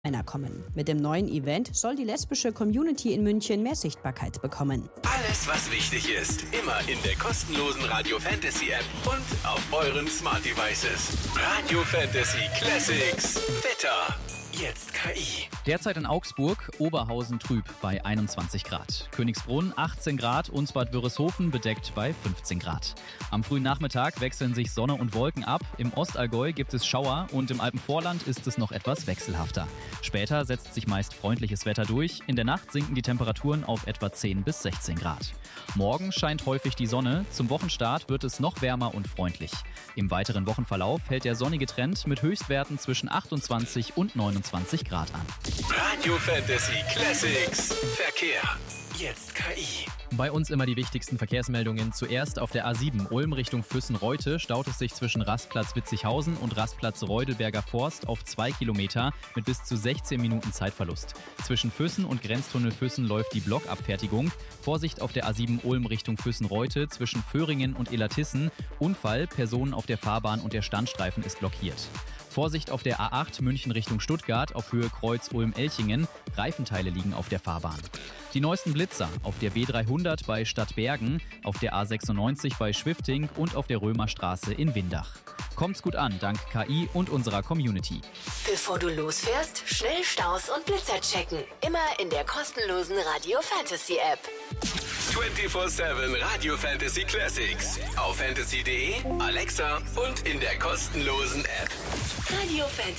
Männer kommen. Mit dem neuen Event soll die lesbische Community in München mehr Sichtbarkeit bekommen. Alles, was wichtig ist, immer in der kostenlosen Radio Fantasy App und auf euren Smart Devices. Radio Fantasy Classics. Wetter. Jetzt KI. Derzeit in Augsburg, Oberhausen trüb bei 21 Grad. Königsbrunn 18 Grad und Bad Wörishofen bedeckt bei 15 Grad. Am frühen Nachmittag wechseln sich Sonne und Wolken ab. Im Ostallgäu gibt es Schauer und im Alpenvorland ist es noch etwas wechselhafter. Später setzt sich meist freundliches Wetter durch. In der Nacht sinken die Temperaturen auf etwa 10 bis 16 Grad. Morgen scheint häufig die Sonne. Zum Wochenstart wird es noch wärmer und freundlich. Im weiteren Wochenverlauf hält der sonnige Trend mit Höchstwerten zwischen 28 und 29 Grad an. Radio Fantasy Classics. Verkehr. Jetzt KI. Bei uns immer die wichtigsten Verkehrsmeldungen. Zuerst auf der A7 Ulm Richtung Füssen-Reute staut es sich zwischen Rastplatz Witzighausen und Rastplatz Reudelberger Forst auf 2 Kilometer mit bis zu 16 Minuten Zeitverlust. Zwischen Füssen und Grenztunnel Füssen läuft die Blockabfertigung. Vorsicht auf der A7 Ulm Richtung Füssen-Reute zwischen Föhringen und Illertissen. Unfall, Personen auf der Fahrbahn und der Standstreifen ist blockiert. Vorsicht auf der A8 München Richtung Stuttgart auf Höhe Kreuz Ulm-Elchingen. Reifenteile liegen auf der Fahrbahn. Die neuesten Blitzer auf der B300 bei Stadtbergen, auf der A96 bei Schwifting und auf der Römerstraße in Windach. Kommt's gut an, dank KI und unserer Community. Bevor du losfährst, schnell Staus und Blitzer checken. Immer in der kostenlosen Radio Fantasy App. 24/7 Radio Fantasy Classics. Auf fantasy.de, Alexa und in der kostenlosen App. Radio Fantasy.